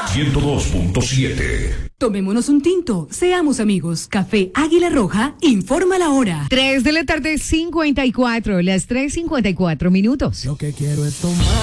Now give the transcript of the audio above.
102.7. Tomémonos un tinto, seamos amigos. Café Águila Roja informa la hora. 3 de la tarde, 54, las 3:54 minutos. Lo que quiero es tomar.